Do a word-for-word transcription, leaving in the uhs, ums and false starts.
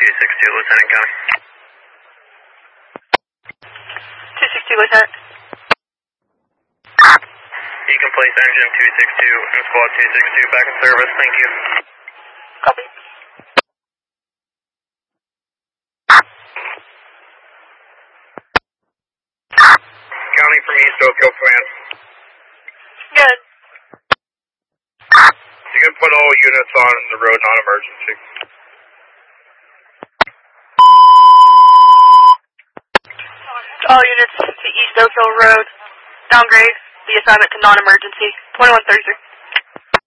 two six two, Lieutenant County. two six two, Lieutenant. You can place engine two six two and squad two six two back in service, thank you. Copy. County from East Oakville Command. Good. You can put all units on the road non-emergency. All units to East Oakville Road. Downgrade the assignment to non-emergency. twenty-one thirty-three.